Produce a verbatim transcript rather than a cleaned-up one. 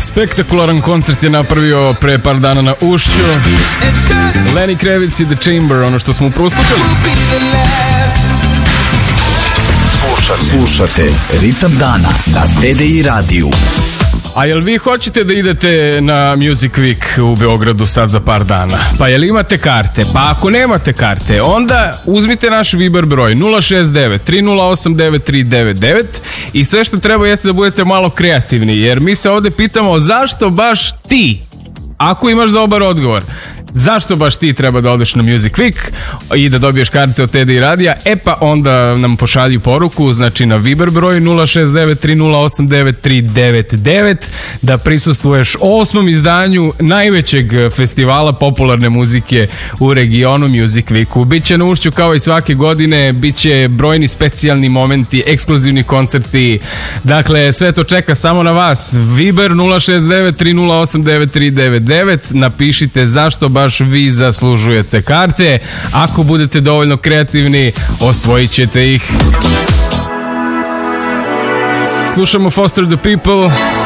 Spektakularan koncert je napravio pre par dana na Ušću. Lenny Kravitz i The Chamber, ono što smo upravo slušali. Slušate Ritam dana na T D I radiju. A jel vi hoćete da idete na Music Week u Beogradu sad za par dana? Pa jel imate karte? Pa ako nemate karte, onda uzmite naš Viber broj nula šest devet tri nula osam devet tri devet devet i sve što treba jeste da budete malo kreativni, jer mi se ovde pitamo zašto baš ti? Ako imaš dobar odgovor, zašto baš ti treba da odeš na Music Week i da dobiješ karte od T D I radija, e pa onda nam pošalji poruku, znači na Viber broj nula šest devet tri nula osam devet tri devet devet, da prisustvuješ osmom izdanju najvećeg festivala popularne muzike u regionu, Music Weeku. Biće na Ušću kao i svake godine, biće brojni specijalni momenti, ekskluzivni koncerti, dakle sve to čeka samo na vas. Viber nula šest devet tri nula osam devet tri devet devet, napišite zašto baš baš vi zaslužujete karte. Ako budete dovoljno kreativni, osvojit ćete ih. Slušamo Foster the People.